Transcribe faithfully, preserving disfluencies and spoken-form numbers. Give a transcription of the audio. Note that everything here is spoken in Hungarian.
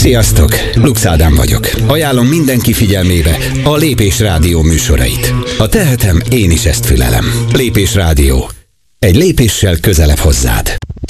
Sziasztok! Lux Ádám vagyok. Ajánlom mindenki figyelmébe a Lépés Rádió műsorait. Ha tehetem, én is ezt fülelem. Lépés Rádió. Egy lépéssel közelebb hozzád.